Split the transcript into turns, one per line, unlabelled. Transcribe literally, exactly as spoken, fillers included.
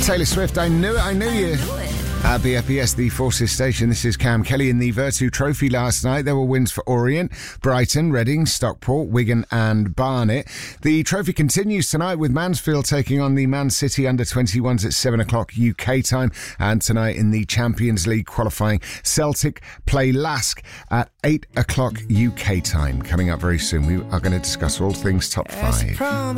Taylor Swift, I knew it, I knew you. At B F B S, the Forces station, this is Cam Kelly. In the Virtu Trophy last night, there were wins for Orient, Brighton, Reading, Stockport, Wigan and Barnet. The trophy continues tonight with Mansfield taking on the Man City under twenty-ones at seven o'clock U K time. And tonight in the Champions League qualifying, Celtic play Lask at eight o'clock U K time. Coming up very soon, we are going to discuss all things top five.